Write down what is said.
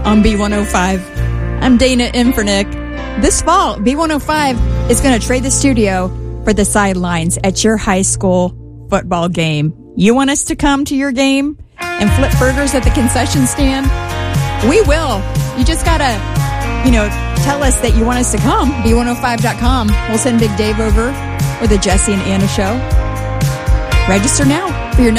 on B105. I'm Dana Infernick. This fall, B105 is going to trade the studio for the sidelines at your high school football game. You want us to come to your game and flip burgers at the concession stand? We will. You just got to, tell us that you want us to come. B105.com. We'll send Big Dave over for the Jesse and Anna show. Register now for your